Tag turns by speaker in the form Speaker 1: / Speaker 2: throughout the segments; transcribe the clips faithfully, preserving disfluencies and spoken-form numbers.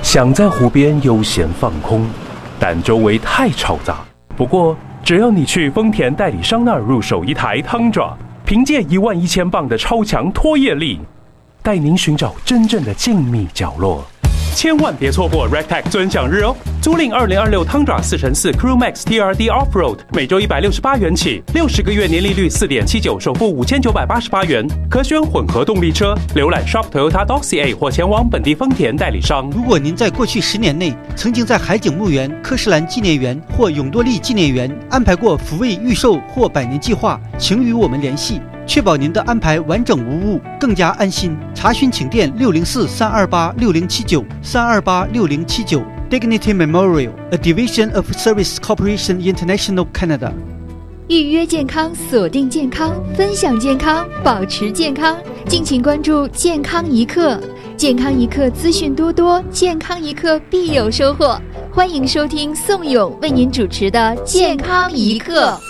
Speaker 1: 想在湖边悠闲放空，但周围太嘈杂。不过，只要你去丰田代理商那儿入手一台 Tundra， 凭借一万一千磅的超强拖曳力，带您寻找真正的静谧角落。千万别错过 Rectech 尊享日哦！租赁二零二六 Tundra 四乘四 Crew Max T R D Offroad， 每周一百六十八元起，六十个月年利率 四点七九， 首付五千九百八十八元，可选混合动力车。浏览 shop toyota dot c a 或前往本地丰田代理商。
Speaker 2: 如果您在过去十年内曾经在海景墓园、科士兰纪念园或永多利纪念园安排过福卫预售或百年计划，请与我们联系，确保您的安排完整无误，更加安心。查询请电六零四三二八六零七九 三二八六零七九。Dignity Memorial, a division of Service Corporation International Canada。
Speaker 3: 预约健康，锁定健康，分享健康，保持健康。敬请关注健康一刻，健康一刻资讯多多，健康一刻必有收获。欢迎收听宋勇为您主持的健康一刻。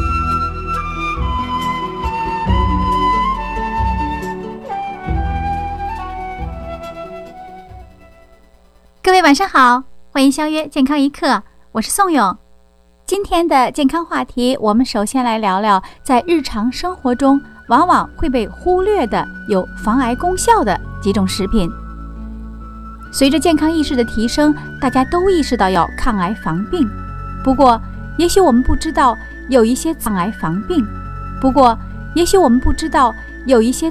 Speaker 4: 各位晚上好，欢迎相约健康一刻，我是宋勇。今天的健康话题，我们首先来聊聊在日常生活中往往会被忽略的有防癌功效的几种食品。随着健康意识的提升，大家都意识到要抗癌防病。不过，也许我们不知道有一些抗癌防病。不过，也许我们不知道有一些